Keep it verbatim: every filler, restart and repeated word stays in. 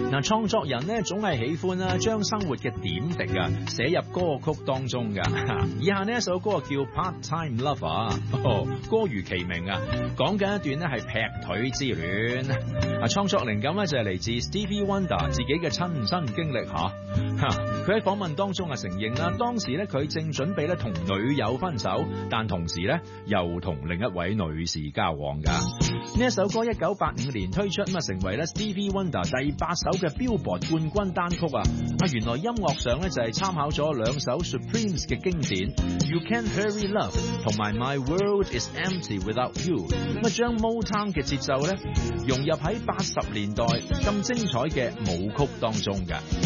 嗱，創作人呢總係喜歡啦，將生活嘅點滴啊寫入歌曲當中噶。以下呢一首歌叫 Part-Time Lover，哦，歌如其名啊，講緊一段呢係劈腿之戀。啊，創作靈感呢就係嚟自 Stevie Wonder 自己嘅親身經歷吓。佢喺訪問當中啊承認啦，當時咧佢正準備咧同女友分手，但同時咧又同另一位女士交往噶。呢一首歌一九八五年推出，咁啊成為咧 Stevie Wonder 第八首嘅 Billboard 冠軍單曲啊！啊，原來音樂上咧就係參考咗兩首 Supremes 嘅經典 You Can't Hurry Love 同埋 My World Is Empty Without You， 咁啊將 Motown 嘅節奏咧融入喺八十年代咁精彩嘅舞曲當中噶。